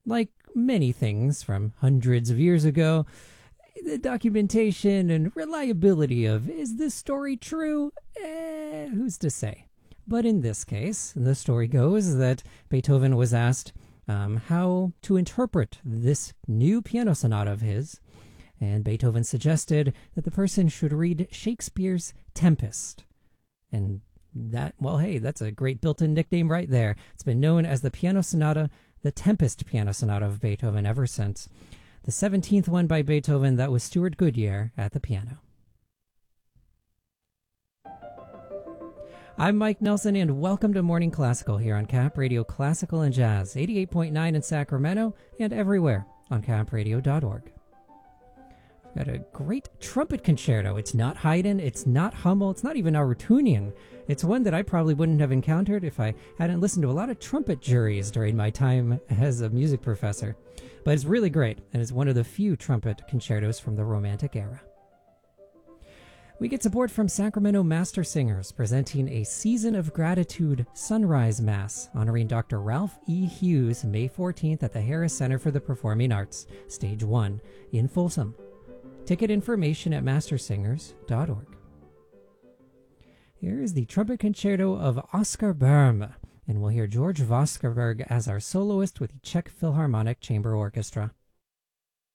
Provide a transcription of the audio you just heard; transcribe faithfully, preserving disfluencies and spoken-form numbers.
Like many things from hundreds of years ago, the documentation and reliability of is this story true? Eh, who's to say? But in this case, the story goes that Beethoven was asked um, how to interpret this new piano sonata of his, and Beethoven suggested that the person should read Shakespeare's Tempest. And that, well, hey, that's a great built-in nickname right there. It's been known as the piano sonata, the Tempest piano sonata of Beethoven ever since. The seventeenth one by Beethoven, that was Stuart Goodyear at the piano. I'm Mike Nelson, and welcome to Morning Classical here on Cap Radio Classical and Jazz, eighty-eight point nine in Sacramento and everywhere on cap radio dot org. Got a great trumpet concerto. It's not Haydn, it's not Hummel, it's not even Arutunian. It's one that I probably wouldn't have encountered if I hadn't listened to a lot of trumpet juries during my time as a music professor. But it's really great, and it's one of the few trumpet concertos from the Romantic era. We get support from Sacramento Master Singers, presenting a Season of Gratitude Sunrise Mass, honoring Doctor Ralph E. Hughes, May fourteenth at the Harris Center for the Performing Arts, Stage one, in Folsom. Ticket information at master singers dot org. Here is the trumpet concerto of Oscar Böhm, and we'll hear George Voskerberg as our soloist with the Czech Philharmonic Chamber Orchestra.